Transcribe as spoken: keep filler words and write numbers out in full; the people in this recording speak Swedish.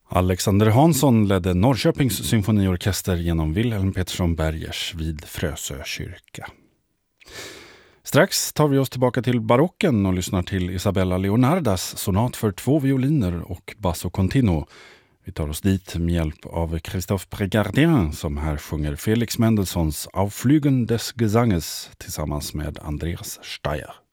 Alexander Hansson ledde Norrköpings symfoniorkester genom Wilhelm Pettersson Bergers vid Frösö kyrka. Strax tar vi oss tillbaka till barocken och lyssnar till Isabella Leonardas sonat för två violiner och basso continuo. Vi tar oss dit med hjälp av Christophe Prégardien som här sjunger Felix Mendelssohns Aufflügen des Gesanges tillsammans med Andreas Steyer.